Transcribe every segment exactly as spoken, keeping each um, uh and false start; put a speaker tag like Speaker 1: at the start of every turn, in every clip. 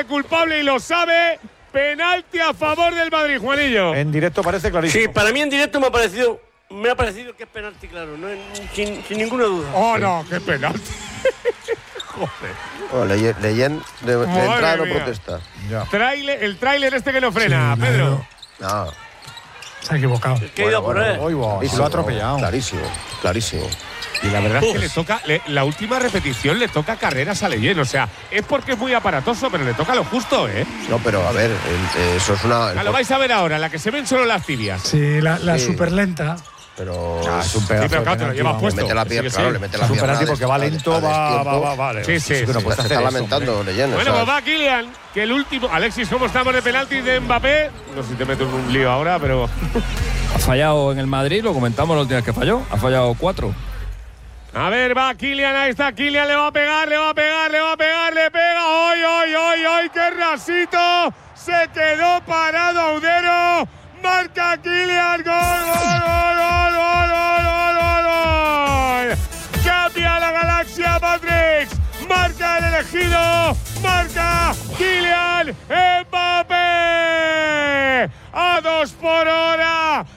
Speaker 1: culpable y lo sabe. Penalti a favor del Madrid, Juanillo.
Speaker 2: En directo parece clarísimo.
Speaker 3: Sí, para mí en directo me ha parecido, me ha parecido que es penalti, claro, no, sin, sin ninguna duda.
Speaker 1: Oh, no, qué penalti.
Speaker 4: Joder. Oh, Leyen, Leyen de, de entrada no protesta.
Speaker 1: Ya. Trailer, el tráiler este que no frena, sí, Pedro.
Speaker 4: No.
Speaker 5: Se ha equivocado.
Speaker 3: Es que ha ido por él.
Speaker 2: Y lo ha atropellado.
Speaker 4: Clarísimo, clarísimo.
Speaker 1: Y la verdad Uf. es que le toca, le, la última repetición le toca carreras a Leyen. O sea, es porque es muy aparatoso, pero le toca lo justo, ¿eh?
Speaker 4: No, pero a ver, el, eso es una.
Speaker 1: Ah, lo vais a ver ahora, la que se ven solo las tibias.
Speaker 5: Sí, la, la sí. super lenta.
Speaker 4: Pero
Speaker 2: ah, es un pedazo
Speaker 1: sí, pero claro, te lo llevas puesto.
Speaker 4: Le mete la pierna,
Speaker 1: sí,
Speaker 4: claro,
Speaker 1: sí.
Speaker 4: le mete la
Speaker 2: es un
Speaker 4: pierna.
Speaker 2: penalti porque va lento, va, va, va, vale.
Speaker 1: Sí, sí. sí,
Speaker 2: sí,
Speaker 1: sí.
Speaker 2: No
Speaker 4: se está lamentando, Leyen.
Speaker 1: Bueno, pues va Kylian, que el último. Alexis, ¿cómo estamos de penalti de Mbappé? No sé si te meto en un lío ahora, pero.
Speaker 6: Ha fallado en el Madrid, lo comentamos la última vez que falló. Ha fallado cuatro.
Speaker 1: A ver, va Kylian, ahí está Kylian, le va a pegar, le va a pegar, le va a pegar, le pega. ¡Ay, ay, ay, ay! ¡Qué rasito! Se quedó parado Audero. Marca Kylian, gol, gol, gol, gol, gol, gol, gol, gol. Cambia la galaxia Matrix. Marca el elegido. Marca Kylian Mbappé. A dos por hora.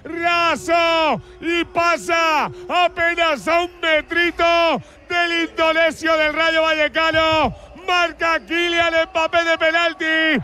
Speaker 1: Raso. Y pasa apenas a un metrito del indonesio del Rayo Vallecano. Marca Kylian Mbappé de penalti.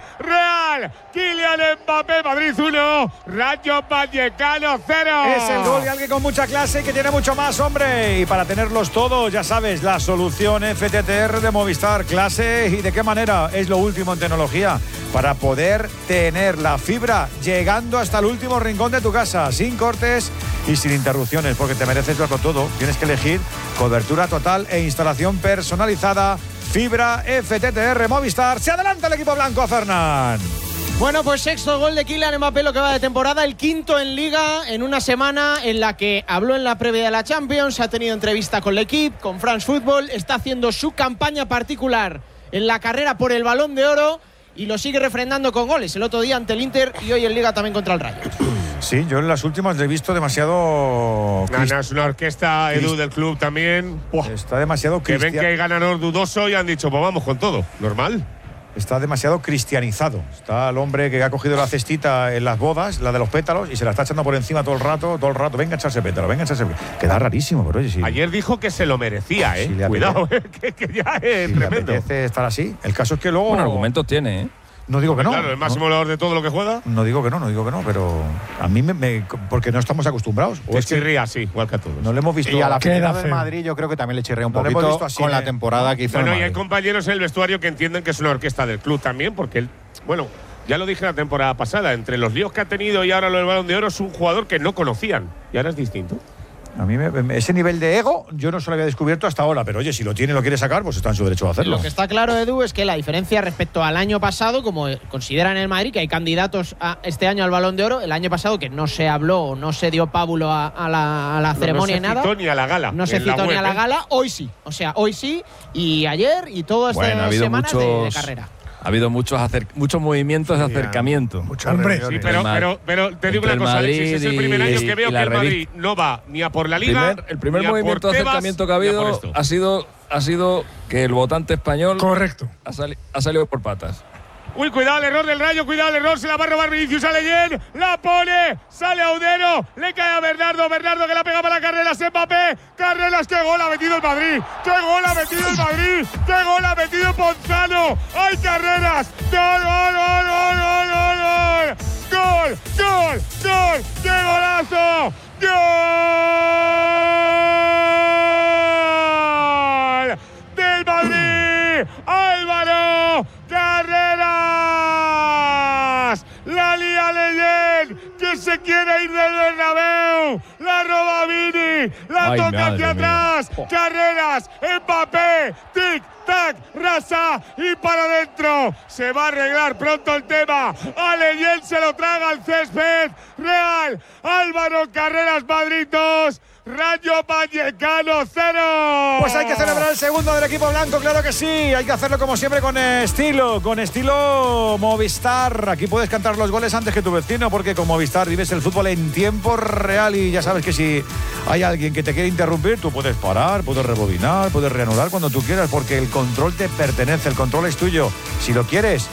Speaker 1: Real. Kylian Mbappé, Madrid uno. Rayo Vallecano cero.
Speaker 2: Es el gol de alguien con mucha clase y que tiene mucho más, hombre. Y para tenerlos todos, ya sabes, la solución F T T R de Movistar. Clase y de qué manera. Es lo último en tecnología para poder tener la fibra llegando hasta el último rincón de tu casa, sin cortes y sin interrupciones, porque te mereces verlo todo. Tienes que elegir cobertura total e instalación personalizada. Fibra F T T R Movistar. Se adelanta el equipo blanco, Fernán.
Speaker 7: Bueno, pues sexto gol de Kylian Mbappé lo que va de temporada, el quinto en Liga, en una semana en la que habló en la previa de la Champions, ha tenido entrevista con l'Equipe, con France Football, está haciendo su campaña particular en la carrera por el Balón de Oro y lo sigue refrendando con goles. El otro día ante el Inter y hoy en Liga también contra el Rayo.
Speaker 2: Sí, yo en las últimas le he visto demasiado…
Speaker 1: No, no, es una orquesta, Edu, del club también.
Speaker 2: Buah, está demasiado
Speaker 1: Que ven que hay ganador dudoso y han dicho, pues vamos con todo. Normal.
Speaker 2: Está demasiado cristianizado. Está el hombre que ha cogido la cestita en las bodas, la de los pétalos, y se la está echando por encima todo el rato, todo el rato. Venga a echarse pétalo, venga a echarse pétalo. Queda rarísimo, pero oye, sí.
Speaker 1: Ayer dijo que se lo merecía, ¿eh? Si Cuidado, eh, que, que ya es
Speaker 2: si
Speaker 1: tremendo.
Speaker 2: Le apetece estar así. El caso es que luego…
Speaker 6: Bueno, argumentos tiene, ¿eh?
Speaker 2: No digo que no.
Speaker 1: Claro, el máximo goleador de todo lo que juega.
Speaker 2: No digo que no, no digo que no, pero a mí me… me porque no estamos acostumbrados.
Speaker 1: O es que chirría así, igual que a todos.
Speaker 2: No le hemos visto…
Speaker 8: Y a la final del Madrid yo creo que también le chirría un no poquito así, con eh. la temporada que hizo.
Speaker 1: Bueno, y hay compañeros en el vestuario que entienden que es una orquesta del club también, porque él… Bueno, ya lo dije la temporada pasada, entre los líos que ha tenido y ahora lo del Balón de Oro, es un jugador que no conocían. Y ahora es distinto.
Speaker 2: A mí me, ese nivel de ego yo no se lo había descubierto hasta ahora, pero oye, si lo tiene y lo quiere sacar, pues está en su derecho a hacerlo.
Speaker 7: Lo que está claro, Edu, es que la diferencia respecto al año pasado, como consideran en el Madrid que hay candidatos a este año al Balón de Oro, el año pasado que no se habló o no se dio pábulo a, a la, a la ceremonia
Speaker 1: no, no
Speaker 7: y nada.
Speaker 1: No se citó ni a la gala.
Speaker 7: No se citó ni a la
Speaker 1: ¿eh?
Speaker 7: gala, hoy sí. O sea, hoy sí y ayer y todas estas
Speaker 6: bueno,
Speaker 7: semanas
Speaker 6: muchos…
Speaker 7: de, de carrera.
Speaker 6: Ha habido muchos, acer muchos movimientos de acercamiento.
Speaker 2: Muchas
Speaker 5: Hombre,
Speaker 1: sí, pero, pero, pero te digo una cosa, Alexis, es el primer año que veo que el Madrid no va ni a por la Liga.
Speaker 6: Primer, el primer
Speaker 1: ni a
Speaker 6: movimiento de acercamiento que ha habido ha sido, ha sido que el votante español
Speaker 5: correcto
Speaker 6: ha, sali ha salido por patas.
Speaker 1: Uy, cuidado el error del Rayo, cuidado el error, se la va a robar Vinicius a Leyen, la pone, sale Audero, le cae a Bernardo, Bernardo que la pega para Carreras, Mbappé, Carreras, qué gol ha metido el Madrid, qué gol ha metido el Madrid, qué gol ha metido Ponzano, ¡ay, Carreras! ¡Gol, gol, gol, gol, gol, gol, gol! ¡Gol, gol, gol! ¡Qué golazo! ¡Gol! ¡Del Madrid! ¡Álvaro Carreras! La lía Leyen, que se quiere ir del Bernabéu. La roba Vini, la
Speaker 6: Ay,
Speaker 1: toca hacia atrás. Oh. Carreras, Mbappé, tic, tac, Rasa y para adentro. Se va a arreglar pronto el tema. A Leyen se lo traga al césped. Real, Álvaro Carreras, Madrid dos. Rayo Vallecano cero.
Speaker 2: Pues hay que celebrar el segundo del equipo blanco, claro que sí. Hay que hacerlo como siempre con estilo, con estilo Movistar. Aquí puedes cantar los goles antes que tu vecino, porque con Movistar vives el fútbol en tiempo real y ya sabes que si hay alguien que te quiere interrumpir, tú puedes parar, puedes rebobinar, puedes reanudar cuando tú quieras, porque el control te pertenece, el control es tuyo. Si lo quieres,